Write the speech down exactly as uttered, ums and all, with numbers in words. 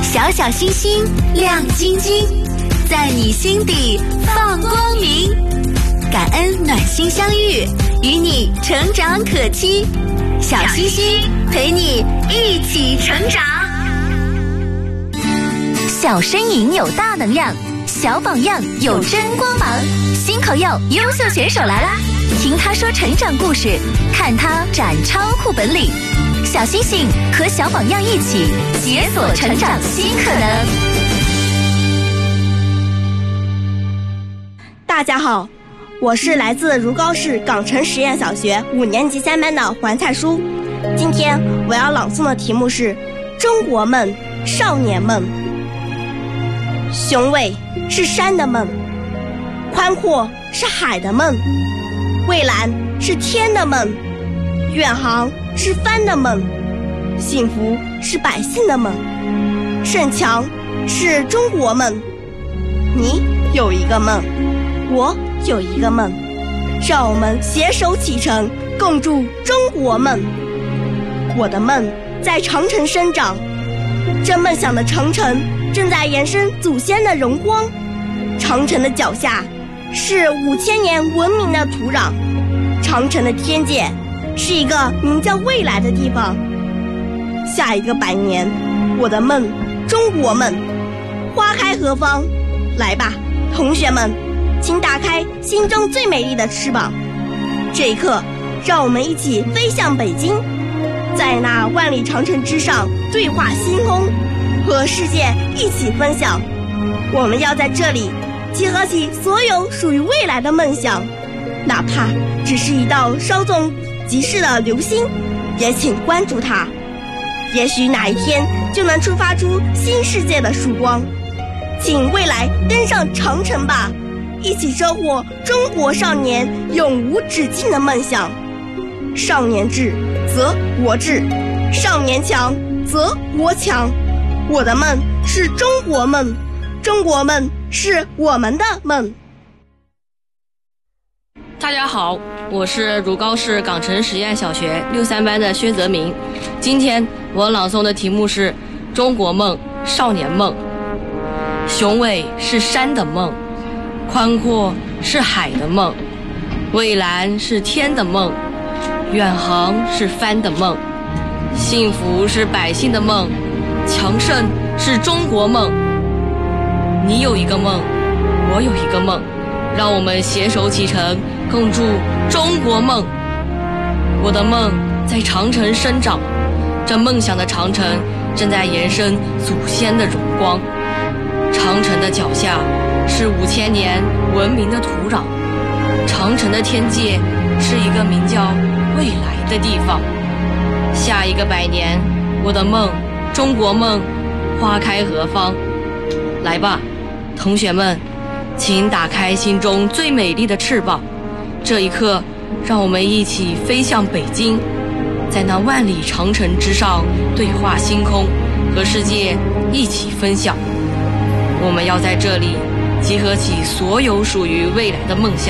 小小星星亮晶晶，在你心底放光明。感恩暖心相遇，与你成长可期。小星星陪你一起成长。小身影有大能量，小榜样有真光芒。新口柚优秀选手来啦！听他说成长故事，看他展超酷本领。小星星和小榜样一起解锁成长新可能。 大家好，我是来自如皋市港城实验小学五年级三班的环菜书。今天我要朗诵的题目是《中国梦，少年梦》。雄伟是山的梦，宽阔是海的梦，蔚蓝是天的梦，远航是帆的梦，幸福是百姓的梦，盛强是中国梦。你有一个梦，我有一个梦，让我们携手启程，共筑中国梦。我的梦在长城生长，这梦想的长城正在延伸祖先的荣光。长城的脚下是五千年文明的土壤，长城的天界是一个名叫未来的地方。下一个百年，我的梦，中国梦，花开何方？来吧，同学们，请打开心中最美丽的翅膀。这一刻，让我们一起飞向北京，在那万里长城之上对话星空，和世界一起分享。我们要在这里集合起所有属于未来的梦想，哪怕只是一道稍纵即逝的流星，也请关注它。也许哪一天就能触发出新世界的曙光。请未来登上长城吧，一起收获中国少年永无止境的梦想。少年智则国智，少年强则国强。我的梦是中国梦，中国梦是我们的梦。 大家好，我是如皋市港城实验小学六三班的薛泽明。今天我朗诵的题目是《中国梦，少年梦》。雄伟是山的梦，宽阔是海的梦，蔚蓝是天的梦，远航是帆的梦，幸福是百姓的梦，强盛是中国梦。你有一个梦，我有一个梦，让我们携手启程，共筑中国梦。我的梦在长城生长，这梦想的长城正在延伸祖先的荣光。长城的脚下是五千年文明的土壤，长城的天界是一个名叫未来的地方。下一个百年，我的梦，中国梦，花开何方？来吧，同学们，请打开心中最美丽的翅膀。这一刻，让我们一起飞向北京，在那万里长城之上对话星空，和世界一起分享。我们要在这里集合起所有属于未来的梦想。